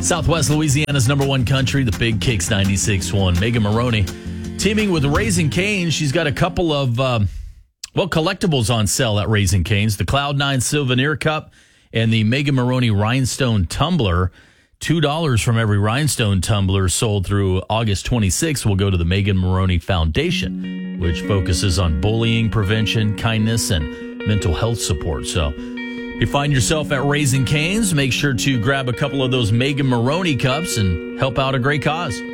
Southwest Louisiana's number one country, the Big Kicks 96.1. Megan Maroney teaming with Raising Cane's. She's got a couple of, collectibles on sale at Raising Cane's. The Cloud9 Souvenir Cup and the Megan Maroney Rhinestone Tumbler. $2 from every Rhinestone Tumbler sold through August 26th will go to the Megan Maroney Foundation, which focuses on bullying prevention, kindness, and mental health support. So if you find yourself at Raising Cane's, make sure to grab a couple of those Megan Maroney cups and help out a great cause.